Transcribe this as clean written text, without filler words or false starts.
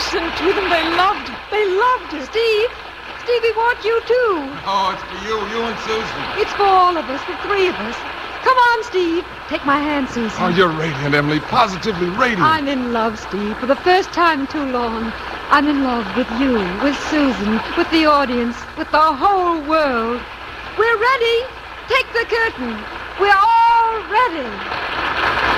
listened to them. They loved it. They loved it. Steve, we want you too. Oh, it's for you and Susan. It's for all of us, the three of us. Come on, Steve. Take my hand, Susan. Oh, you're radiant, Emily. Positively radiant. I'm in love, Steve. For the first time in too long. I'm in love with you, with Susan, with the audience, with the whole world. We're ready. Take the curtain. We're all ready.